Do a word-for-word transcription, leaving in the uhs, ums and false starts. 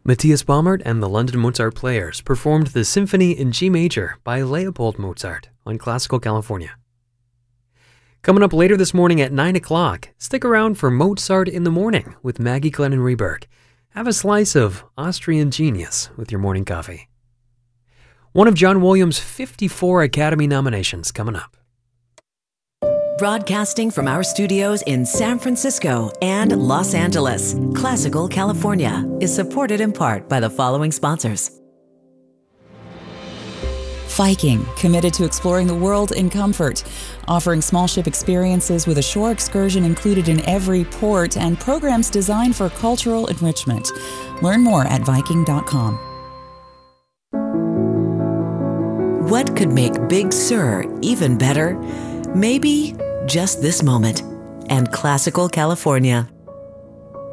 Matthias Baumert and the London Mozart Players performed the Symphony in G Major by Leopold Mozart on Classical California. Coming up later this morning at nine o'clock, stick around for Mozart in the Morning with Maggie Glennon Reberg. Have a slice of Austrian genius with your morning coffee. One of John Williams' fifty-four Academy nominations coming up. Broadcasting from our studios in San Francisco and Los Angeles, Classical California is supported in part by the following sponsors. Viking, committed to exploring the world in comfort, offering small ship experiences with a shore excursion included in every port and programs designed for cultural enrichment. Learn more at Viking dot com. What could make Big Sur even better? Maybe just this moment. And Classical California.